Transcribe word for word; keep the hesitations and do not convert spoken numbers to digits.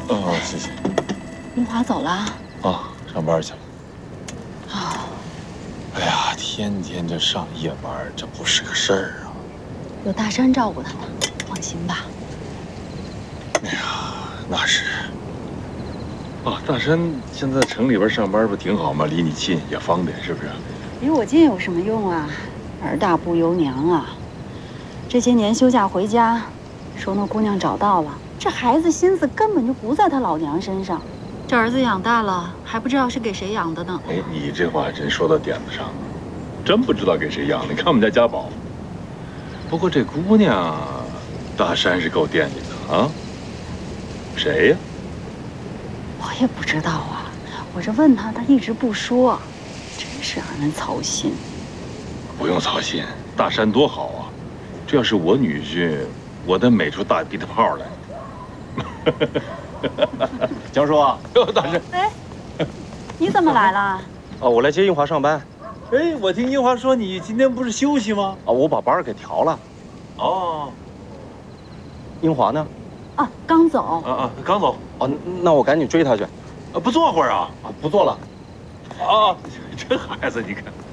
哦，谢谢。 英华走了。 啊，上班去了。 啊。 哎呀，天天这上夜班，这不是个事儿啊。 有大山照顾他呢，放心吧。 哎呀，那是。啊，大山现在城里边上班不挺好吗？离你近也方便，是不是？ 离我近有什么用啊？儿大不由娘啊！这些年休假回家，说那姑娘找到了，这孩子心思根本就不在他老娘身上。这儿子养大了，还不知道是给谁养的呢。 哎，你这话真说到点子上了，真不知道给谁养的。你看我们家家宝。不过这姑娘，大山是够惦记的啊。谁呀？ 我也不知道啊，我这问他，他一直不说，真是让人操心。 不用操心，大山多好啊！这要是我女婿，我得美出大鼻涕泡来。 江叔啊， 大山， 哎，你怎么来了？ 哦，我来接英华上班。 哎，我听英华说你今天不是休息吗？ 啊，我把班给调了。 哦， 英华呢？ 啊，刚走。 啊啊，刚走。 哦，那我赶紧追他去。 啊，不坐会儿啊？ 啊，不做了。 啊，这孩子，你看。